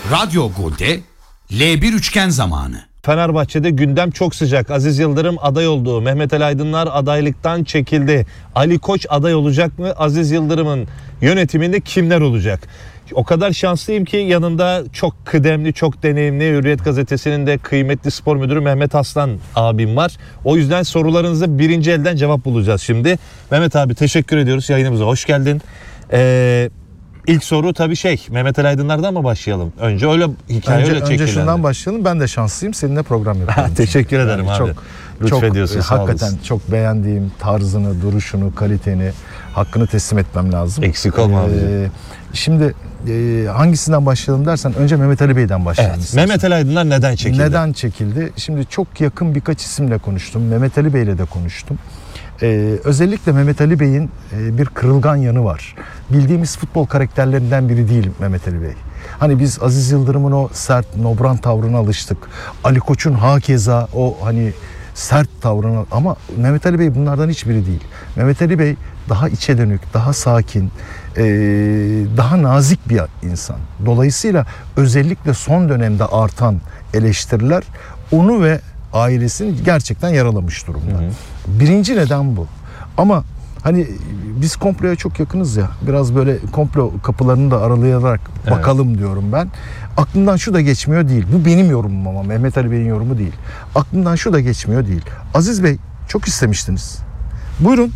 Radyo Gol'de L1 üçgen zamanı. Fenerbahçe'de gündem çok sıcak. Aziz Yıldırım aday oldu. Mehmet Ali Aydınlar adaylıktan çekildi. Ali Koç aday olacak mı? Aziz Yıldırım'ın yönetiminde kimler olacak? O kadar şanslıyım ki yanımda çok kıdemli, çok deneyimli Hürriyet Gazetesi'nin de kıymetli spor müdürü Mehmet Aslan abim var. O yüzden sorularınıza birinci elden cevap bulacağız şimdi. Mehmet abi teşekkür ediyoruz. Yayınımıza hoş geldin. İlk soru tabii Mehmet Ali Aydınlar'dan mı başlayalım? Önce öyle hikaye öyle çekilendi. Önce şundan başlayalım. Ben de şanslıyım. Seninle program yapıyorum. Teşekkür ederim yani abi. Lütfediyorsun, sağ hakikaten olasın. çok beğendiğim tarzını, duruşunu, kaliteni, hakkını teslim etmem lazım. Eksik olma abi. Şimdi hangisinden başlayalım dersen önce Mehmet Ali Bey'den başlayalım. Evet. Mehmet Ali Aydınlar neden çekildi? Neden çekildi? Şimdi çok yakın birkaç isimle konuştum. Mehmet Ali Bey'le de konuştum. Özellikle Mehmet Ali Bey'in bir kırılgan yanı var. Bildiğimiz futbol karakterlerinden biri değil Mehmet Ali Bey. Hani biz Aziz Yıldırım'ın o sert, nobran tavrına alıştık. Ali Koç'un hakeza o hani sert tavrına, ama Mehmet Ali Bey bunlardan hiçbiri değil. Mehmet Ali Bey daha içe dönük, daha sakin, daha nazik bir insan. Dolayısıyla özellikle son dönemde artan eleştiriler onu ve ailesini gerçekten yaralamış durumda. Birinci neden bu. Ama hani biz komploya çok yakınız ya. Biraz böyle komplo kapılarını da aralayarak bakalım diyorum ben. Aklımdan şu da geçmiyor değil. Bu benim yorumum ama Mehmet Ali Bey'in yorumu değil. Aklımdan şu da geçmiyor değil. Aziz Bey çok istemiştiniz. Buyurun.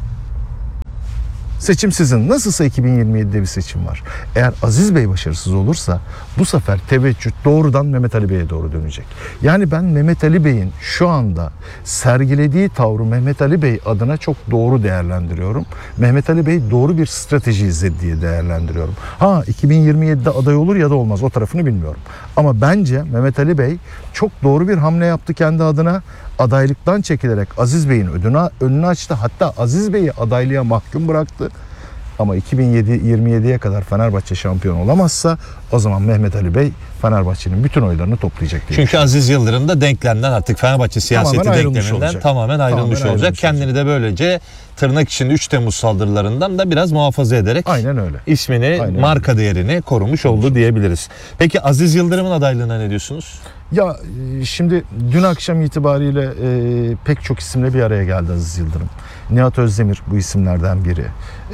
Seçim sizin. Nasılsa 2027'de bir seçim var. Eğer Aziz Bey başarısız olursa bu sefer teveccüh doğrudan Mehmet Ali Bey'e doğru dönecek. Yani ben Mehmet Ali Bey'in şu anda sergilediği tavrı Mehmet Ali Bey adına çok doğru değerlendiriyorum. Mehmet Ali Bey doğru bir strateji izledi diye değerlendiriyorum. 2027'de aday olur ya da olmaz, o tarafını bilmiyorum. Ama bence Mehmet Ali Bey çok doğru bir hamle yaptı kendi adına. Adaylıktan çekilerek Aziz Bey'in önünü açtı. Hatta Aziz Bey'i adaylığa mahkum bıraktı. Ama 2027'ye kadar Fenerbahçe şampiyon olamazsa o zaman Mehmet Ali Bey Fenerbahçe'nin bütün oylarını toplayacak diye. Çünkü Aziz Yıldırım da denklemden, artık Fenerbahçe siyaseti denkleminden tamamen ayrılmış olacak. Kendini de böylece tırnak içinde 3 Temmuz saldırılarından da biraz muhafaza ederek ismini, marka değerini korumuş oldu diyebiliriz. Peki Aziz Yıldırım'ın adaylığına ne diyorsunuz? Ya şimdi dün akşam itibariyle pek çok isimle bir araya geldi Aziz Yıldırım. Nihat Özdemir bu isimlerden biri.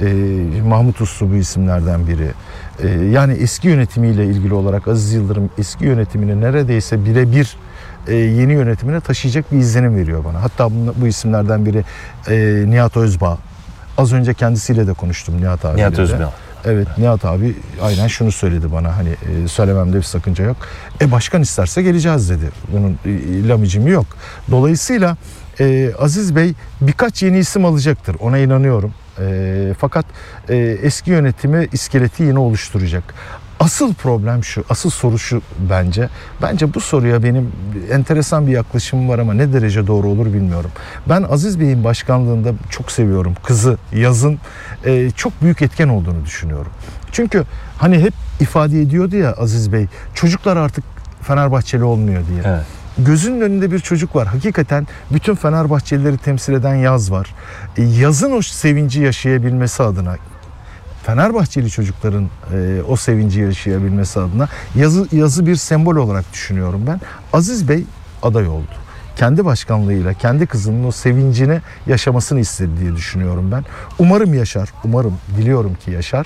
Mahmut Uslu bu isimlerden biri. Yani eski yönetimiyle ilgili olarak Aziz Yıldırım eski yönetimini neredeyse birebir yeni yönetimine taşıyacak bir izlenim veriyor bana. Hatta bu isimlerden biri Nihat Özbağ. Az önce kendisiyle de konuştum Nihat abiyle. Nihat Özbağ. Evet, Nihat abi aynen şunu söyledi bana, hani söylememde bir sakınca yok. Başkan isterse geleceğiz dedi. Bunun lamicimi yok. Dolayısıyla Aziz Bey birkaç yeni isim alacaktır. Ona inanıyorum. Fakat eski yönetimi, iskeleti yine oluşturacak. Asıl problem şu, asıl soru şu bence. Bence bu soruya benim enteresan bir yaklaşımım var ama ne derece doğru olur bilmiyorum. Ben Aziz Bey'in başkanlığında çok seviyorum. Kızı Yaz'ın çok büyük etken olduğunu düşünüyorum. Çünkü hani hep ifade ediyordu ya Aziz Bey, çocuklar artık Fenerbahçeli olmuyor diye. Evet. Gözünün önünde bir çocuk var. Hakikaten bütün Fenerbahçelileri temsil eden Yaz var. Yaz'ın o sevinci yaşayabilmesi adına, Fenerbahçeli çocukların o sevinci yaşayabilmesi adına Yaz'ı bir sembol olarak düşünüyorum ben. Aziz Bey aday oldu. Kendi başkanlığıyla kendi kızının o sevincini yaşamasını istedi diye düşünüyorum ben. Umarım yaşar, diliyorum ki yaşar.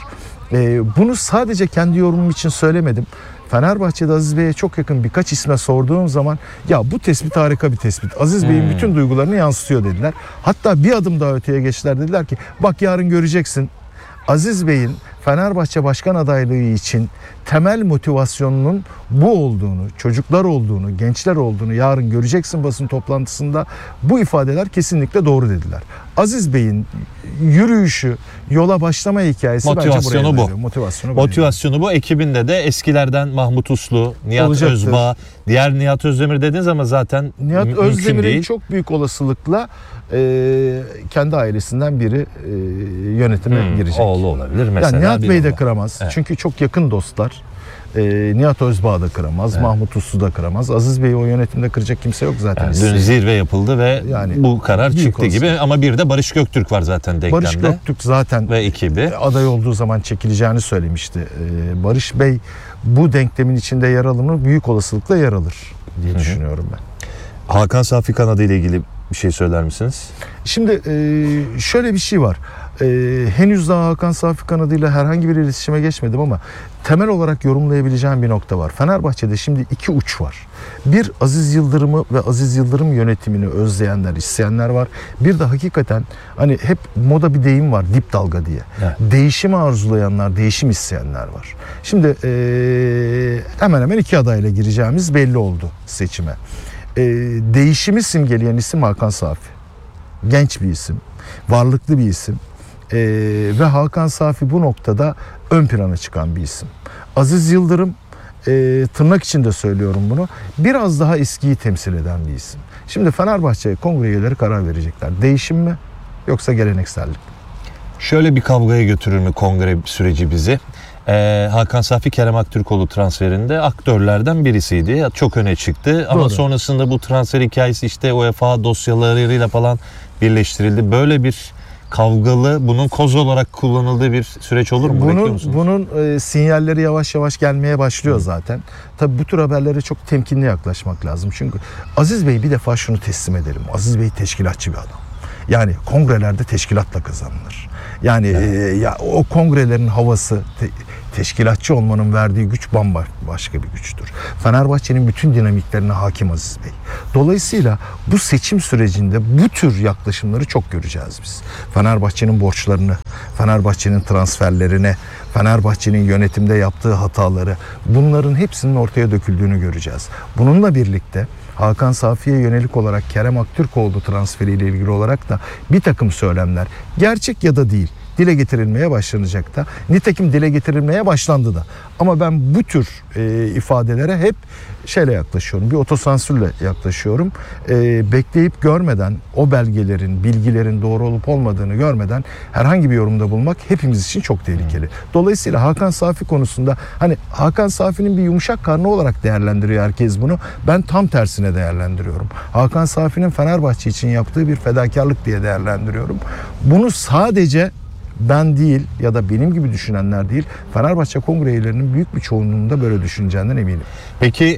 Bunu sadece kendi yorumum için söylemedim. Fenerbahçe'de Aziz Bey'e çok yakın birkaç isme sorduğum zaman ya bu tespit harika bir tespit. Aziz Bey'in bütün duygularını yansıtıyor dediler. Hatta bir adım daha öteye geçtiler, dediler ki bak yarın göreceksin. Aziz Bey'in Fenerbahçe başkan adaylığı için temel motivasyonunun bu olduğunu, çocuklar olduğunu, gençler olduğunu yarın göreceksin basın toplantısında. Bu ifadeler kesinlikle doğru dediler. Aziz Bey'in yürüyüşü, yola başlama hikayesi motivasyonu bence bu. Motivasyonu bu. Ekibinde de eskilerden Mahmut Uslu, Nihat Özbağ, diğer Nihat Özdemir dediniz ama zaten Nihat mümkün Özdemir'in değil. çok büyük olasılıkla kendi ailesinden biri yönetime girecek. Oğlu olabilir mesela. Yani Nihat bir Bey de nokta. kıramaz. Evet. Çünkü çok yakın dostlar. Nihat Özbağ da kıramaz. Mahmut Uslu da kıramaz. Aziz Bey'i o yönetimde kıracak kimse yok zaten. Yani dün zirve yapıldı ve Yani bu karar büyük çıktı olasılık. gibi, ama bir de Barış Göktürk var zaten denklemde. Barış Göktürk zaten ve ekibi. aday olduğu zaman çekileceğini söylemişti. Barış Bey bu denklemin içinde yer alır mı? Büyük olasılıkla yer alır diye düşünüyorum ben. Hakan Safi kanadı ile ilgili bir şey söyler misiniz? Şimdi şöyle bir şey var. Henüz daha Hakan Safi kanadıyla herhangi bir iletişime geçmedim ama temel olarak yorumlayabileceğim bir nokta var. Fenerbahçe'de şimdi iki uç var. Bir, Aziz Yıldırım'ı ve Aziz Yıldırım yönetimini özleyenler, isteyenler var. Bir de hakikaten hani hep moda bir deyim var, dip dalga diye. Evet. Değişimi arzulayanlar, değişim isteyenler var. Şimdi hemen hemen iki adayla gireceğimiz belli oldu seçime. Değişimi simgeleyen isim Hakan Safi. Genç bir isim, varlıklı bir isim. Ve Hakan Safi bu noktada ön plana çıkan bir isim. Aziz Yıldırım, tırnak içinde söylüyorum bunu, biraz daha eskiyi temsil eden bir isim. Şimdi Fenerbahçe kongre üyeleri karar verecekler. Değişim mi yoksa geleneksellik mi? Şöyle bir kavgaya götürür mü kongre süreci bizi? Hakan Safi Kerem Aktürkoğlu transferinde aktörlerden birisiydi. Çok öne çıktı ama Doğru. sonrasında bu transfer hikayesi işte UEFA dosyalarıyla falan birleştirildi. Böyle bir kavgalı, bunun koz olarak kullanıldığı bir süreç olur mu? Bekliyor musunuz? Bunun sinyalleri yavaş yavaş gelmeye başlıyor zaten. Tabii bu tür haberlere çok temkinli yaklaşmak lazım. Çünkü Aziz Bey, bir defa şunu teslim edelim. Aziz Bey teşkilatçı bir adam. Yani kongrelerde teşkilatla kazanılır. Yani ya o kongrelerin havası, teşkilatçı olmanın verdiği güç bambaşka bir güçtür. Fenerbahçe'nin bütün dinamiklerine hakim Aziz Bey. Dolayısıyla bu seçim sürecinde bu tür yaklaşımları çok göreceğiz biz. Fenerbahçe'nin borçlarını, Fenerbahçe'nin transferlerine, Fenerbahçe'nin yönetimde yaptığı hataları, bunların hepsinin ortaya döküldüğünü göreceğiz. Bununla birlikte Hakan Safi'ye yönelik olarak Kerem Aktürkoğlu transferiyle ilgili olarak da bir takım söylemler, gerçek ya da değil, dile getirilmeye başlanacak da. Nitekim dile getirilmeye başlandı da. Ama ben bu tür ifadelere hep şeyle yaklaşıyorum, bir otosansürle yaklaşıyorum. Bekleyip görmeden, o belgelerin, bilgilerin doğru olup olmadığını görmeden herhangi bir yorumda bulunmak hepimiz için çok tehlikeli. Dolayısıyla Hakan Safi konusunda, hani Hakan Safi'nin bir yumuşak karnı olarak değerlendiriyor herkes bunu. Ben tam tersine değerlendiriyorum. Hakan Safi'nin Fenerbahçe için yaptığı bir fedakarlık diye değerlendiriyorum. Bunu sadece ben değil ya da benim gibi düşünenler değil, Fenerbahçe kongre üyelerinin büyük bir çoğunluğunda böyle düşüneceğinden eminim. Peki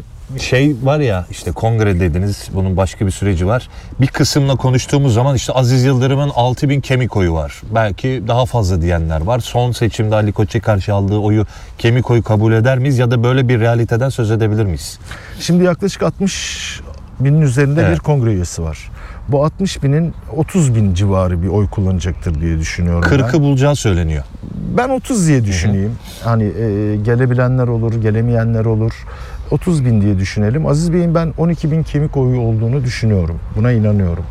şey var ya, işte kongre dediniz, bunun başka bir süreci var. Bir kısımla konuştuğumuz zaman işte Aziz Yıldırım'ın 6.000 kemik oyu var. Belki daha fazla diyenler var. Son seçimde Ali Koç'a karşı aldığı oyu, kemik oyu kabul eder miyiz ya da böyle bir realiteden söz edebilir miyiz? Şimdi yaklaşık 60 binin üzerinde Evet. bir kongre üyesi var. Bu 60 binin 30 bin civarı bir oy kullanacaktır diye düşünüyorum 40'ı bulacağı söyleniyor. ben 30 diye düşüneyim. Hani gelebilenler olur, gelemeyenler olur. 30 bin diye düşünelim. Aziz Bey'in ben 12 bin kemik oyu olduğunu düşünüyorum. Buna inanıyorum.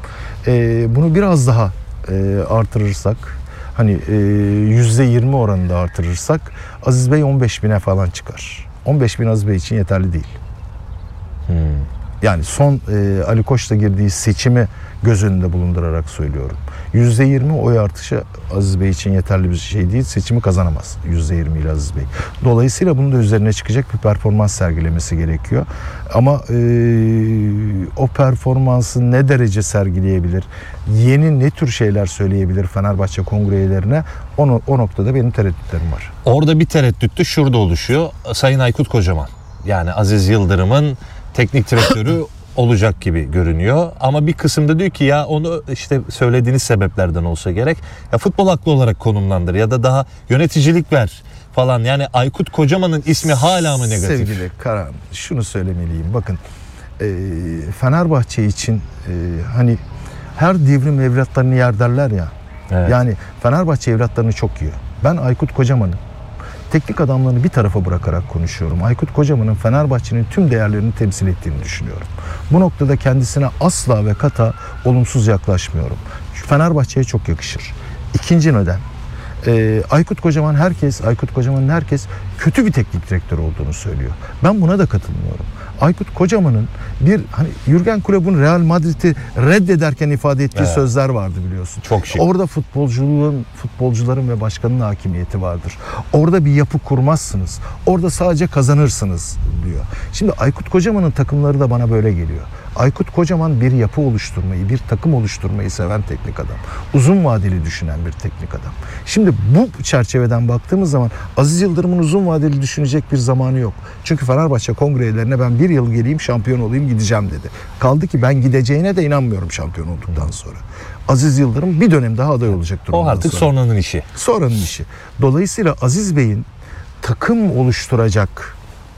Bunu biraz daha artırırsak, hani %20 oranında artırırsak Aziz Bey 15 bine falan çıkar. 15 bin Aziz Bey için yeterli değil. Yani son Ali Koç'la girdiği seçimi göz önünde bulundurarak söylüyorum. %20 oy artışı Aziz Bey için yeterli bir şey değil. Seçimi kazanamaz %20 ile Aziz Bey. Dolayısıyla bunun da üzerine çıkacak bir performans sergilemesi gerekiyor. Ama o performansı ne derece sergileyebilir? Yeni ne tür şeyler söyleyebilir Fenerbahçe kongre üyelerine? O noktada benim tereddütlerim var. Orada bir tereddüt de şurada oluşuyor. Sayın Aykut Kocaman, yani Aziz Yıldırım'ın teknik direktörü olacak gibi görünüyor. Ama bir kısımda diyor ki ya onu işte söylediğiniz sebeplerden olsa gerek, ya futbol aklı olarak konumlandır ya da daha yöneticilik ver falan. Yani Aykut Kocaman'ın ismi hala mı negatif? Sevgili Karan, şunu söylemeliyim. Bakın Fenerbahçe için hani her devrim evlatlarını yer derler ya. Evet. Yani Fenerbahçe evlatlarını çok yiyor. Ben Aykut Kocaman'ın teknik adamlarını bir tarafa bırakarak konuşuyorum. Aykut Kocaman'ın Fenerbahçe'nin tüm değerlerini temsil ettiğini düşünüyorum. Bu noktada kendisine asla ve kata olumsuz yaklaşmıyorum. Fenerbahçe'ye çok yakışır. İkinci neden, Aykut Kocaman'ın herkes kötü bir teknik direktör olduğunu söylüyor. Ben buna da katılmıyorum. Aykut Kocaman'ın Jürgen Klopp'un Real Madrid'i reddederken ifade ettiği sözler vardı biliyorsun. Çok şık. Orada futbolcuların ve başkanın hakimiyeti vardır. Orada bir yapı kurmazsınız. Orada sadece kazanırsınız diyor. Şimdi Aykut Kocaman'ın takımları da bana böyle geliyor. Aykut Kocaman bir yapı oluşturmayı, bir takım oluşturmayı seven teknik adam. Uzun vadeli düşünen bir teknik adam. Şimdi bu çerçeveden baktığımız zaman Aziz Yıldırım'ın uzun vadeli düşünecek bir zamanı yok. Çünkü Fenerbahçe kongrelerine ben bir yıl geleyim, şampiyon olayım, gideceğim dedi. Kaldı ki ben gideceğine de inanmıyorum şampiyon olduktan sonra. Aziz Yıldırım bir dönem daha aday olacaktır. O artık sonranın işi. Sonranın işi. Dolayısıyla Aziz Bey'in takım oluşturacak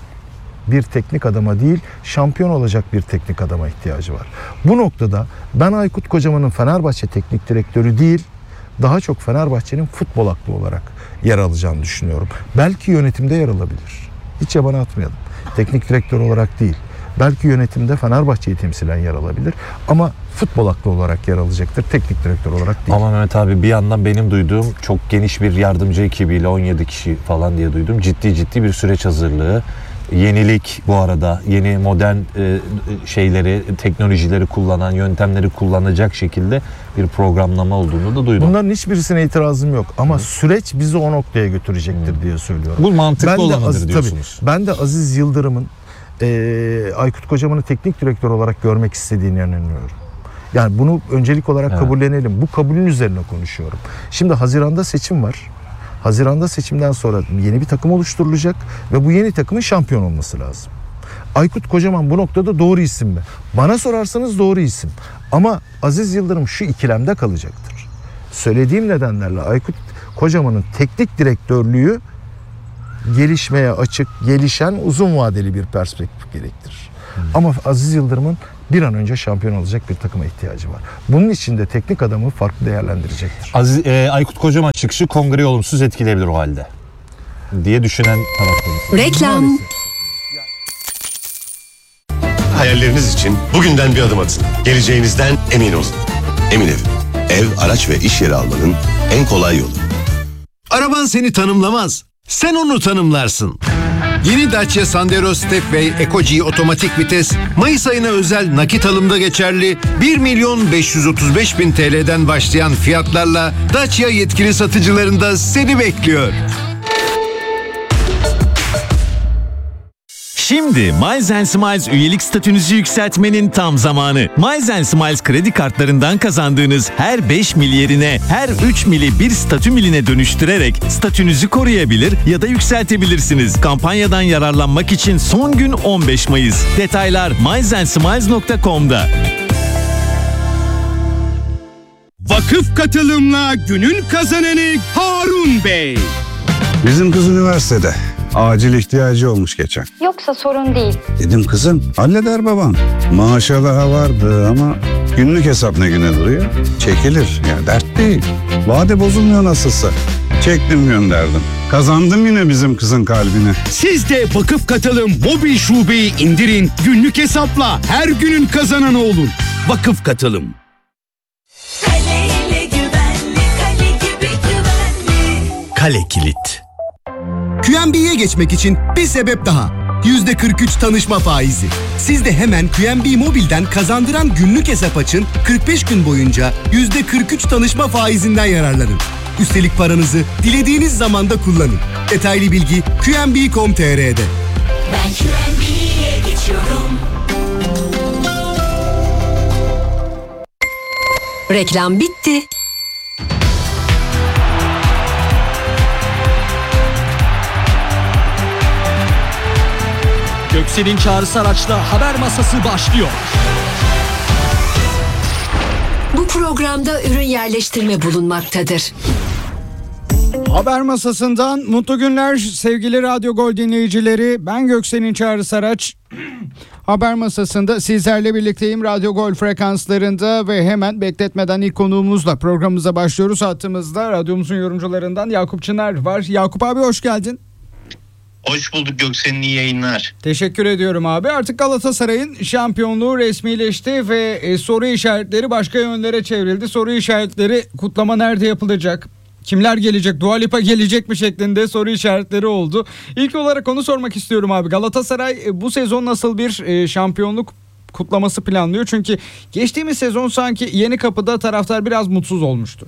bir teknik adama değil, şampiyon olacak bir teknik adama ihtiyacı var. Bu noktada ben Aykut Kocaman'ın Fenerbahçe teknik direktörü değil, daha çok Fenerbahçe'nin futbol aklı olarak yer alacağını düşünüyorum. Belki yönetimde yer alabilir. Hiç yabana atmayalım. Teknik direktör olarak değil. Belki yönetimde Fenerbahçe'yi temsilen yer alabilir. Ama futbol aklı olarak yer alacaktır. Teknik direktör olarak değil. Ama Mehmet abi bir yandan benim duyduğum çok geniş bir yardımcı ekibiyle 17 kişi falan diye duydum. Ciddi bir süreç hazırlığı. Yenilik bu arada, yeni modern şeyleri, teknolojileri kullanan, yöntemleri kullanacak şekilde bir programlama olduğunu da duydum. Bunların hiçbirisine itirazım yok ama süreç bizi o noktaya götürecektir diye söylüyorum. Bu mantıklı olanıdır diyorsunuz. Tabii, ben de Aziz Yıldırım'ın Aykut Kocaman'ı teknik direktör olarak görmek istediğini inanıyorum. Yani bunu öncelik olarak kabullenelim. Bu kabulün üzerine konuşuyorum. Şimdi Haziran'da seçim var. Haziran'da seçimden sonra yeni bir takım oluşturulacak ve bu yeni takımın şampiyon olması lazım. Aykut Kocaman bu noktada doğru isim mi? Bana sorarsanız doğru isim. Ama Aziz Yıldırım şu ikilemde kalacaktır. Söylediğim nedenlerle Aykut Kocaman'ın teknik direktörlüğü gelişmeye açık, gelişen uzun vadeli bir perspektif gerektirir. Ama Aziz Yıldırım'ın bir an önce şampiyon olacak bir takıma ihtiyacı var. Bunun için de teknik adamı farklı değerlendirecektir. Aykut Kocaman çıkışı kongreyi olumsuz etkileyebilir o halde diye düşünen taraftarız. Reklam. Hayalleriniz için bugünden bir adım atın. Geleceğinizden emin olun. Emin Ev, araç ve iş yeri almanın en kolay yolu. Araban seni tanımlamaz. Sen onu tanımlarsın. Yeni Dacia Sandero Stepway Eco-G otomatik vites Mayıs ayına özel nakit alımda geçerli 1.535.000 TL'den başlayan fiyatlarla Dacia yetkili satıcılarında seni bekliyor. Şimdi Miles & Smiles üyelik statünüzü yükseltmenin tam zamanı. Miles & Smiles kredi kartlarından kazandığınız her 5 mil yerine her 3 mili bir statü miline dönüştürerek statünüzü koruyabilir ya da yükseltebilirsiniz. Kampanyadan yararlanmak için son gün 15 Mayıs. Detaylar milesandsmiles.com'da. Vakıf katılımla günün kazananı Harun Bey. Bizim kız üniversitede. Acil ihtiyacı olmuş geçen. Yoksa sorun değil. Dedim kızım halleder baban. Maaşa daha vardı ama günlük hesap ne güne duruyor? Çekilir ya dert değil. Vade bozulmuyor nasılsa. Çektim gönderdim. Kazandım yine bizim kızın kalbini. Siz de Vakıf Katılım mobil şubeyi indirin. Günlük hesapla her günün kazananı olun. Vakıf Katılım. Kaleyle güvenli, kale gibi güvenli. Kale Kilit. QNB'ye geçmek için bir sebep daha. %43 tanışma faizi. Siz de hemen QNB Mobil'den kazandıran günlük hesap açın, 45 gün boyunca %43 tanışma faizinden yararlanın. Üstelik paranızı dilediğiniz zamanda kullanın. Detaylı bilgi qnb.com.tr'de. Ben QNB'ye geçiyorum. Reklam bitti. Göksel'in çağrısı araçla haber masası başlıyor. Bu programda ürün yerleştirme bulunmaktadır. Haber masasından mutlu günler sevgili Radyo Gol dinleyicileri. Ben Göksel'in Çağrı Saraç. Haber masasında sizlerle birlikteyim Radyo Gol frekanslarında ve hemen bekletmeden ilk konuğumuzla programımıza başlıyoruz. Hattımızda radyomuzun yorumcularından Yakup Çınar var. Yakup abi hoş geldin. Hoş bulduk Göksel'in, iyi yayınlar. Teşekkür ediyorum abi. Artık Galatasaray'ın şampiyonluğu resmileşti ve soru işaretleri başka yönlere çevrildi. Soru işaretleri kutlama nerede yapılacak? Kimler gelecek? Dua Lipa gelecek mi şeklinde soru işaretleri oldu. İlk olarak onu sormak istiyorum abi. Galatasaray bu sezon nasıl bir şampiyonluk kutlaması planlıyor? Çünkü geçtiğimiz sezon sanki Yenikapı'da taraftar biraz mutsuz olmuştu.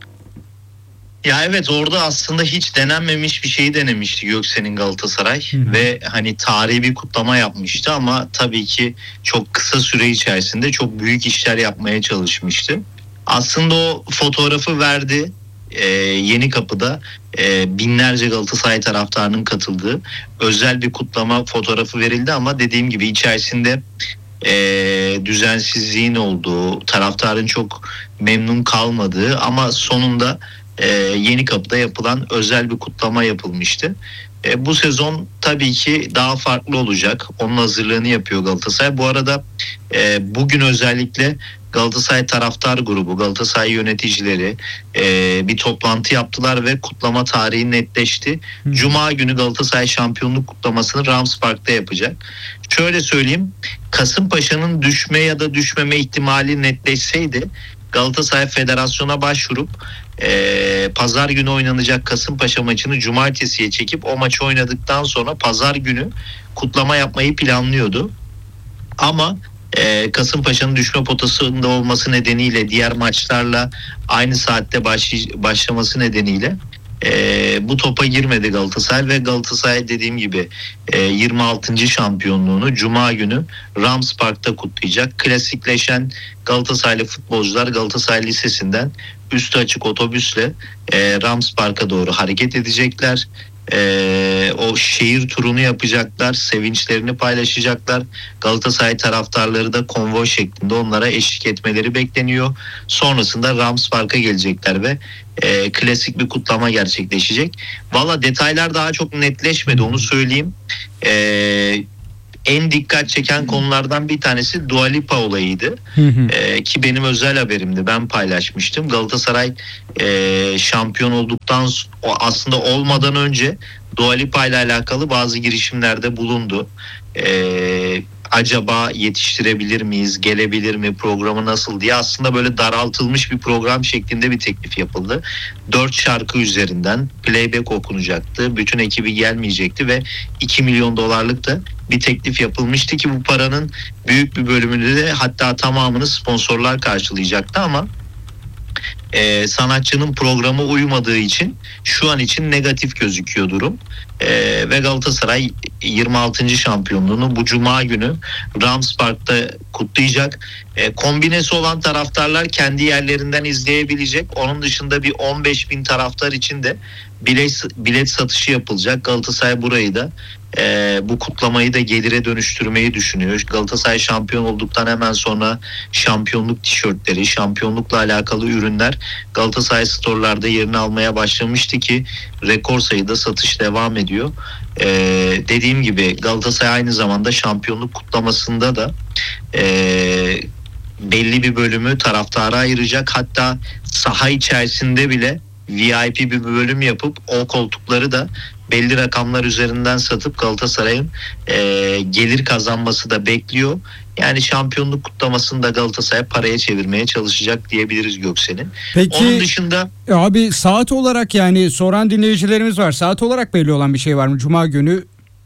Ya evet, orada aslında hiç denenmemiş bir şeyi denemişti Göksen'in Galatasaray ve hani tarihi bir kutlama yapmıştı ama tabii ki çok kısa süre içerisinde çok büyük işler yapmaya çalışmıştı. Aslında o fotoğrafı verdi Yenikapı'da binlerce Galatasaray taraftarının katıldığı özel bir kutlama fotoğrafı verildi ama dediğim gibi içerisinde düzensizliğin olduğu, taraftarın çok memnun kalmadığı ama sonunda Yenikapı'da yapılan özel bir kutlama yapılmıştı. Bu sezon tabii ki daha farklı olacak. Onun hazırlığını yapıyor Galatasaray. Bu arada bugün özellikle Galatasaray taraftar grubu, Galatasaray yöneticileri bir toplantı yaptılar ve kutlama tarihi netleşti. Cuma günü Galatasaray şampiyonluk kutlamasını Rams Park'ta yapacak. Şöyle söyleyeyim, Kasımpaşa'nın düşme ya da düşmeme ihtimali netleşseydi Galatasaray Federasyon'a başvurup pazar günü oynanacak Kasımpaşa maçını cumartesiye çekip o maçı oynadıktan sonra pazar günü kutlama yapmayı planlıyordu. Ama Kasımpaşa'nın düşme potasında olması nedeniyle, diğer maçlarla aynı saatte başlaması nedeniyle bu topa girmedi Galatasaray ve Galatasaray dediğim gibi 26. şampiyonluğunu Cuma günü Rams Park'ta kutlayacak. Klasikleşen Galatasaraylı futbolcular Galatasaray Lisesi'nden üstü açık otobüsle Rams Park'a doğru hareket edecekler. O şehir turunu yapacaklar, sevinçlerini paylaşacaklar. Galatasaray taraftarları da konvoy şeklinde onlara eşlik etmeleri bekleniyor. Sonrasında Rams Park'a gelecekler ve klasik bir kutlama gerçekleşecek. Valla detaylar daha çok netleşmedi, onu söyleyeyim. En dikkat çeken konulardan bir tanesi Dua Lipa olayıydı. Ki benim özel haberimdi, ben paylaşmıştım. Galatasaray şampiyon olduktan, aslında olmadan önce Dua Lipa ile alakalı bazı girişimlerde bulundu. Acaba yetiştirebilir miyiz, gelebilir mi, programı nasıl diye aslında böyle daraltılmış bir program şeklinde bir teklif yapıldı. 4 şarkı üzerinden playback okunacaktı. Bütün ekibi gelmeyecekti ve 2 milyon dolarlık da bir teklif yapılmıştı ki bu paranın büyük bir bölümünü de, hatta tamamını sponsorlar karşılayacaktı ama sanatçının programı uymadığı için şu an için negatif gözüküyor durum. Ve Galatasaray 26. şampiyonluğunu bu Cuma günü Rams Park'ta kutlayacak. Kombinesi olan taraftarlar kendi yerlerinden izleyebilecek. Onun dışında bir 15 bin taraftar için de bilet satışı yapılacak. Galatasaray burayı da bu kutlamayı da gelire dönüştürmeyi düşünüyor. Galatasaray şampiyon olduktan hemen sonra şampiyonluk tişörtleri, şampiyonlukla alakalı ürünler Galatasaray store'larda yerini almaya başlamıştı ki rekor sayıda satış devam ediyor. Dediğim gibi Galatasaray aynı zamanda şampiyonluk kutlamasında da belli bir bölümü taraftara ayıracak. Hatta saha içerisinde bile VIP bir bölüm yapıp o koltukları da belli rakamlar üzerinden satıp Galatasaray'ın gelir kazanması da bekliyor. Yani şampiyonluk kutlamasını da Galatasaray paraya çevirmeye çalışacak diyebiliriz Göksen'in. Peki, onun dışında abi saat olarak, yani soran dinleyicilerimiz var. Saat olarak belli olan bir şey var mı Cuma günü?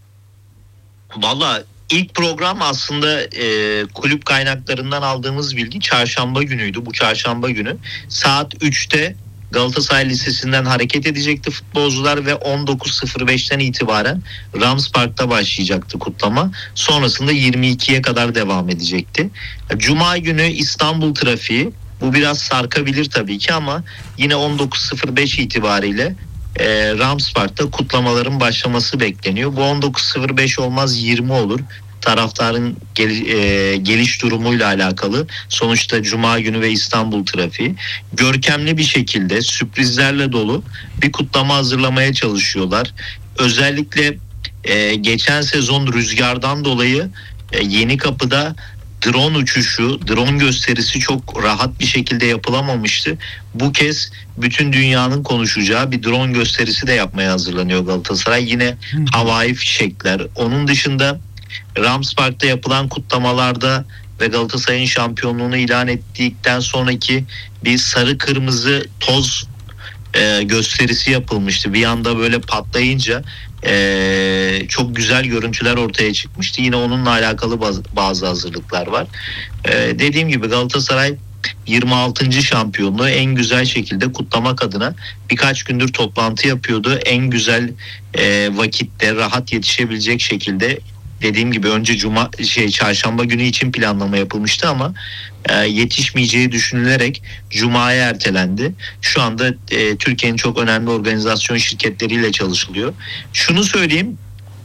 Valla ilk program aslında kulüp kaynaklarından aldığımız bilgi çarşamba günüydü. Bu çarşamba günü saat 3'te Galatasaray Lisesi'nden hareket edecekti futbolcular ve 19.05'ten itibaren Rams Park'ta başlayacaktı kutlama. Sonrasında 22'ye kadar devam edecekti. Cuma günü İstanbul trafiği, bu biraz sarkabilir tabii ki ama yine 19.05 itibariyle Rams Park'ta kutlamaların başlaması bekleniyor. Bu 19.05 olmaz 20 olur. Taraftarın geliş durumuyla alakalı. Sonuçta Cuma günü ve İstanbul trafiği. Görkemli bir şekilde sürprizlerle dolu bir kutlama hazırlamaya çalışıyorlar. Özellikle geçen sezon rüzgardan dolayı Yenikapı'da drone uçuşu, drone gösterisi çok rahat bir şekilde yapılamamıştı. Bu kez bütün dünyanın konuşacağı bir drone gösterisi de yapmaya hazırlanıyor Galatasaray. Yine havai fişekler. Onun dışında Rams Park'ta yapılan kutlamalarda ve Galatasaray'ın şampiyonluğunu ilan ettikten sonraki bir sarı kırmızı toz gösterisi yapılmıştı. Bir anda böyle patlayınca çok güzel görüntüler ortaya çıkmıştı. Yine onunla alakalı bazı hazırlıklar var. Dediğim gibi Galatasaray 26. şampiyonluğu en güzel şekilde kutlamak adına birkaç gündür toplantı yapıyordu. En güzel vakitte rahat yetişebilecek şekilde, dediğim gibi önce çarşamba günü için planlama yapılmıştı ama yetişmeyeceği düşünülerek Cuma'ya ertelendi. Şu anda Türkiye'nin çok önemli organizasyon şirketleriyle çalışılıyor. Şunu söyleyeyim,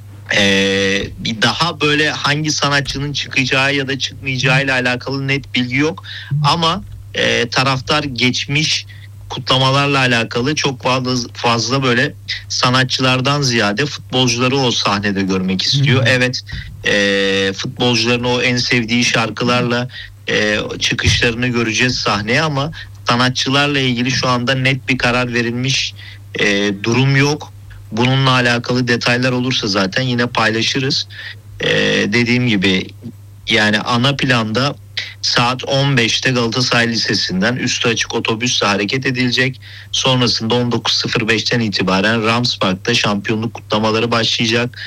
daha böyle hangi sanatçının çıkacağı ya da çıkmayacağı ile alakalı net bilgi yok ama taraftar geçmiş kutlamalarla alakalı çok fazla böyle sanatçılardan ziyade futbolcuları o sahnede görmek istiyor. Evet, futbolcuların o en sevdiği şarkılarla çıkışlarını göreceğiz sahneye ama sanatçılarla ilgili şu anda net bir karar verilmiş durum yok. Bununla alakalı detaylar olursa zaten yine paylaşırız. Dediğim gibi yani ana planda saat 15'te Galatasaray Lisesi'nden üstü açık otobüsle hareket edilecek. Sonrasında 19.05'ten itibaren Ramspark'ta şampiyonluk kutlamaları başlayacak.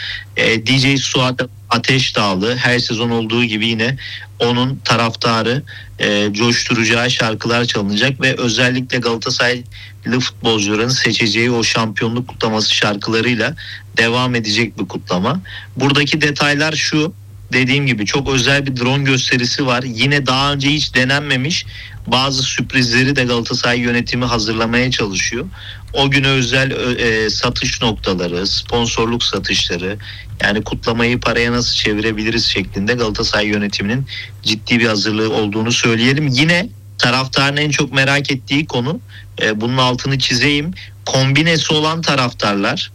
DJ Suat Ateşdağlı her sezon olduğu gibi yine onun taraftarı coşturacağı şarkılar çalınacak ve özellikle Galatasaraylı futbolcuların seçeceği o şampiyonluk kutlaması şarkılarıyla devam edecek bir kutlama. Buradaki detaylar şu: dediğim gibi çok özel bir drone gösterisi var. Yine daha önce hiç denenmemiş bazı sürprizleri de Galatasaray yönetimi hazırlamaya çalışıyor. O güne özel satış noktaları, sponsorluk satışları, yani kutlamayı paraya nasıl çevirebiliriz şeklinde Galatasaray yönetiminin ciddi bir hazırlığı olduğunu söyleyelim. Yine taraftarın en çok merak ettiği konu, bunun altını çizeyim, kombinesi olan taraftarlar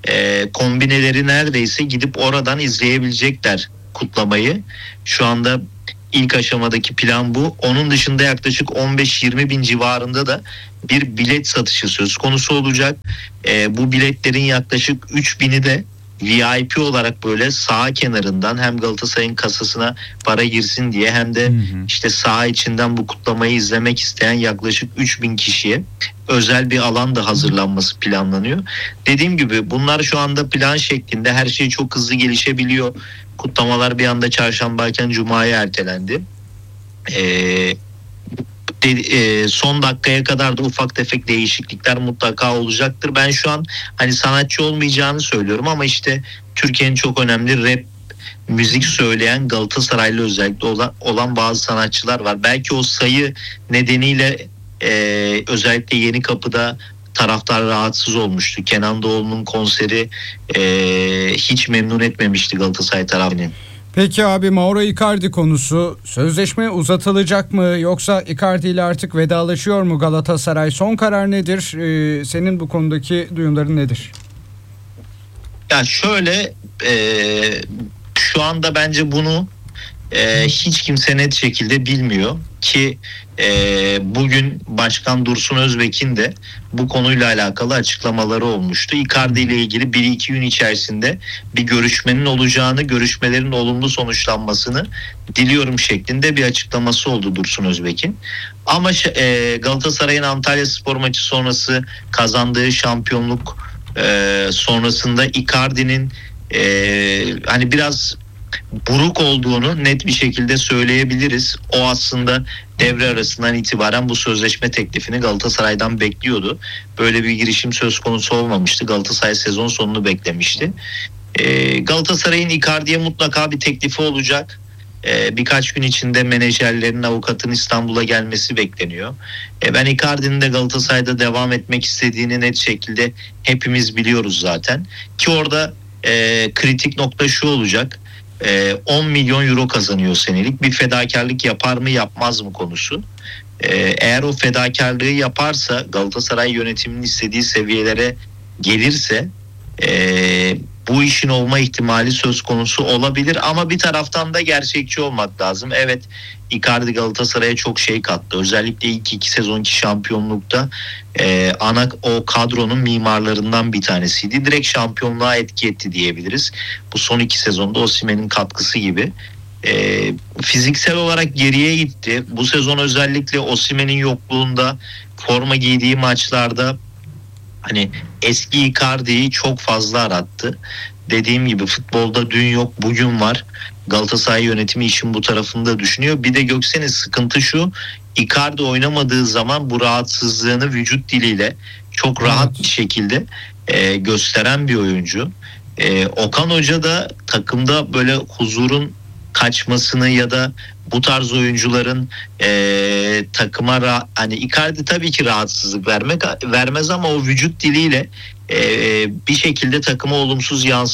kombineleri neredeyse gidip oradan izleyebilecekler kutlamayı. Şu anda ilk aşamadaki plan bu. Onun dışında yaklaşık 15-20 bin civarında da bir bilet satışı söz konusu olacak. Bu biletlerin yaklaşık 3 bini de VIP olarak böyle saha kenarından hem Galatasaray'ın kasasına para girsin diye hem de işte saha içinden bu kutlamayı izlemek isteyen yaklaşık 3000 kişiye özel bir alan da hazırlanması planlanıyor. Dediğim gibi bunlar şu anda plan şeklinde, her şey çok hızlı gelişebiliyor. Kutlamalar bir anda çarşambayken Cuma'ya ertelendi. Son dakikaya kadar da ufak tefek değişiklikler mutlaka olacaktır. Ben şu an hani sanatçı olmayacağını söylüyorum ama işte Türkiye'nin çok önemli rap müzik söyleyen Galatasaraylı özellikle olan bazı sanatçılar var. Belki o sayı nedeniyle özellikle Yenikapı'da taraftar rahatsız olmuştu. Kenan Doğulu'nun konseri hiç memnun etmemişti Galatasaray tarafını. Peki abi, Mauro Icardi konusu, sözleşme uzatılacak mı yoksa Icardi ile artık vedalaşıyor mu Galatasaray? Son karar nedir? Senin bu konudaki duyumların nedir? Ya şöyle, şu anda bence bunu hiç kimse net şekilde bilmiyor ki bugün Başkan Dursun Özbek'in de bu konuyla alakalı açıklamaları olmuştu. Icardi ile ilgili 1-2 gün içerisinde bir görüşmenin olacağını, görüşmelerin olumlu sonuçlanmasını diliyorum şeklinde bir açıklaması oldu Dursun Özbek'in. Ama Galatasaray'ın Antalyaspor maçı sonrası kazandığı şampiyonluk sonrasında Icardi'nin hani biraz buruk olduğunu net bir şekilde söyleyebiliriz. O aslında devre arasından itibaren bu sözleşme teklifini Galatasaray'dan bekliyordu. Böyle bir girişim söz konusu olmamıştı. Galatasaray sezon sonunu beklemişti. Galatasaray'ın Icardi'ye mutlaka bir teklifi olacak. Birkaç gün içinde menajerlerin, avukatın İstanbul'a gelmesi bekleniyor. Ben Icardi'nin de Galatasaray'da devam etmek istediğini net şekilde hepimiz biliyoruz zaten. Ki orada kritik nokta şu olacak: 10 milyon euro kazanıyor senelik. Bir fedakarlık yapar mı yapmaz mı konusu. Eğer o fedakarlığı yaparsa, Galatasaray yönetiminin istediği seviyelere gelirse bu işin olma ihtimali söz konusu olabilir. Ama bir taraftan da gerçekçi olmak lazım. Evet, Icardi Galatasaray'a çok şey kattı. Özellikle ilk 2 sezonki şampiyonlukta ana o kadronun mimarlarından bir tanesiydi. Direkt şampiyonluğa etki etti diyebiliriz. Bu son 2 sezonda Osimhen'in katkısı gibi. Fiziksel olarak geriye gitti. Bu sezon özellikle Osimhen'in yokluğunda forma giydiği maçlarda Hani eski Icardi'yi çok fazla arattı. Dediğim gibi futbolda dün yok bugün var. Galatasaray yönetimi işin bu tarafını da düşünüyor. Bir de Göksen'in sıkıntı şu: Icardi oynamadığı zaman bu rahatsızlığını vücut diliyle çok rahat bir şekilde gösteren bir oyuncu. Okan Hoca da takımda böyle huzurun kaçmasını ya da bu tarz oyuncuların takıma hani Icardi tabii ki rahatsızlık vermez ama o vücut diliyle bir şekilde takıma olumsuz yansıtıyor.